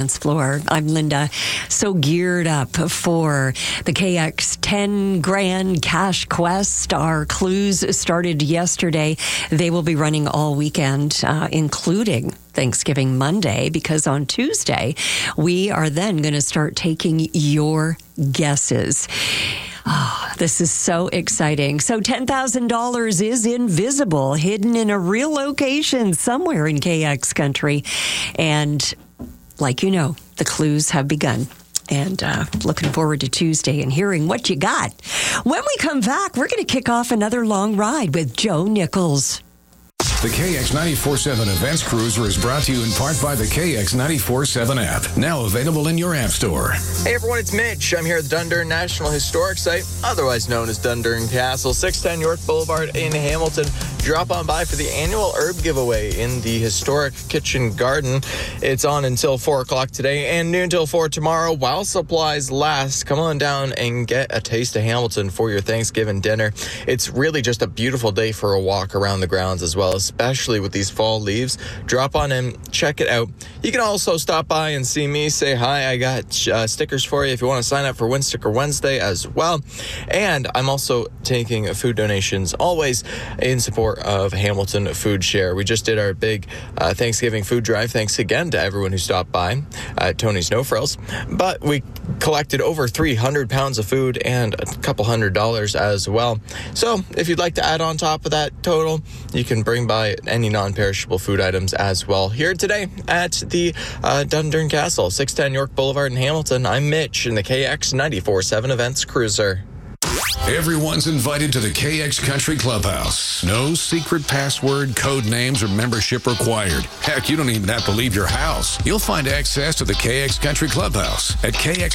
dance floor. I'm Linda. So geared up for the KX 10 Grand Cash Quest. Our clues started yesterday. They will be running all weekend, including Thanksgiving Monday, because on Tuesday, we are then going to start taking your guesses. Oh, this is so exciting. So $10,000 is invisible, hidden in a real location somewhere in KX country. And like you know, the clues have begun. And looking forward to Tuesday and hearing what you got. When we come back, we're going to kick off another long ride with Joe Nichols. The KX 94.7 Events Cruiser is brought to you in part by the KX 94.7 app, now available in your app store. Hey everyone, it's Mitch. I'm here at the Dundurn National Historic Site, otherwise known as Dundurn Castle, 610 York Boulevard in Hamilton. Drop on by for the annual herb giveaway in the historic kitchen garden. It's on until 4 o'clock today and noon till 4 tomorrow while supplies last. Come on down and get a taste of Hamilton for your Thanksgiving dinner. It's really just a beautiful day for a walk around the grounds as well, especially with these fall leaves. Drop on in, check it out. You can also stop by and see me, say hi. I got stickers for you if you want to sign up for Win Sticker Wednesday as well. And I'm also taking food donations always in support of Hamilton Food Share. We just did our big Thanksgiving food drive. Thanks again to everyone who stopped by at Tony's No Frills. But we collected over 300 pounds of food and a couple $100 as well. So if you'd like to add on top of that total, you can bring by any non-perishable food items as well. Here today at the Dundurn Castle, 610 York Boulevard in Hamilton, I'm Mitch in the KX 94.7 Events Cruiser. Everyone's invited to the KX Country Clubhouse. No secret password, code names, or membership required. Heck, you don't even have to leave your house. You'll find access to the KX Country Clubhouse at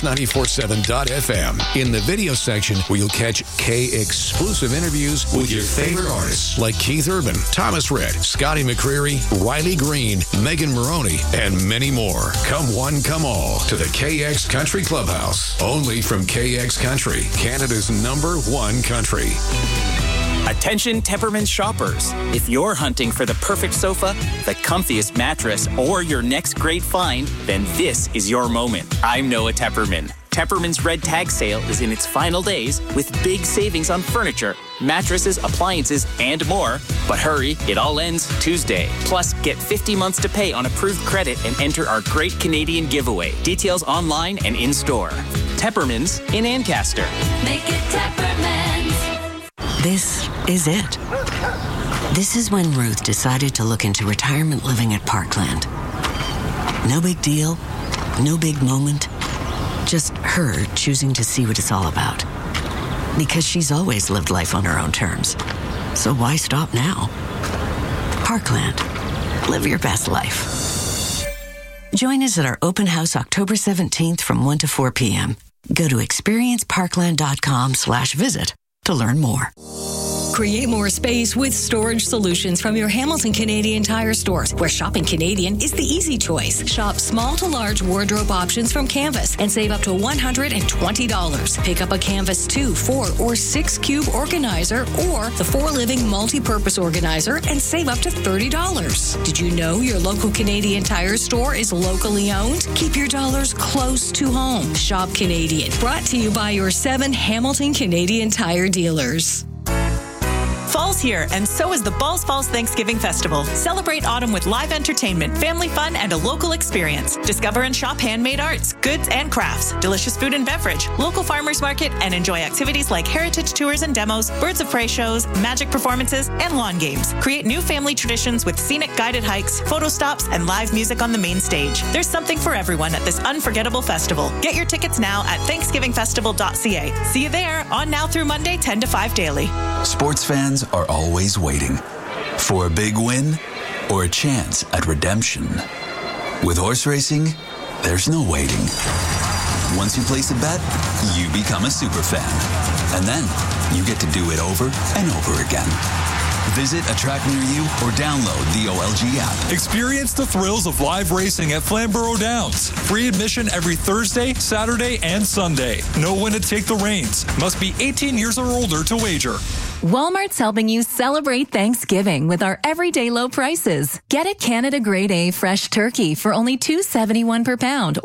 kx947.fm. In the video section, where you'll catch K-exclusive interviews with your favorite artists like Keith Urban, Thomas Rhett, Scotty McCreery, Riley Green, Megan Maroney, and many more. Come one, come all to the KX Country Clubhouse. Only from KX Country, Canada's #1 country. Attention Tepperman shoppers. If you're hunting for the perfect sofa, the comfiest mattress, or your next great find, then this is your moment. I'm Noah Tepperman. Tepperman's Red Tag Sale is in its final days with big savings on furniture, mattresses, appliances, and more. But hurry, it all ends Tuesday. Plus, get 50 months to pay on approved credit and enter our Great Canadian Giveaway. Details online and in-store. Tepperman's in Ancaster. Make it Tepperman's. This is it. This is when Ruth decided to look into retirement living at Parkland. No big deal, no big moment. Just her choosing to see what it's all about. Because she's always lived life on her own terms. So why stop now? Parkland. Live your best life. Join us at our open house October 17th from 1 to 4 p.m. Go to experienceparkland.com/visit to learn more. Create more space with storage solutions from your Hamilton Canadian Tire stores, where shopping Canadian is the easy choice. Shop small to large wardrobe options from Canvas and save up to $120. Pick up a Canvas 2, 4, or 6 cube organizer or the 4 living multi-purpose organizer and save up to $30. Did you know your local Canadian Tire store is locally owned? Keep your dollars close to home. Shop Canadian. Brought to you by your 7 Hamilton Canadian Tire dealers. Fall's here, and so is the Balls Falls Thanksgiving Festival. Celebrate autumn with live entertainment, family fun, and a local experience. Discover and shop handmade arts, goods and crafts, delicious food and beverage, local farmers market, and enjoy activities like heritage tours and demos, birds of prey shows, magic performances, and lawn games. Create new family traditions with scenic guided hikes, photo stops, and live music on the main stage. There's something for everyone at this unforgettable festival. Get your tickets now at thanksgivingfestival.ca. See you there on now through Monday, 10 to 5 daily. Sports fans are always waiting for a big win or a chance at redemption. With horse racing, there's no waiting. Once you place a bet, you become a super fan. And then you get to do it over and over again. Visit a track near you or download the OLG app. Experience the thrills of live racing at Flamborough Downs. Free admission every Thursday, Saturday, and Sunday. Know when to take the reins. Must be 18 years or older to wager. Walmart's helping you celebrate Thanksgiving with our everyday low prices. Get a Canada Grade A fresh turkey for only $2.71 per pound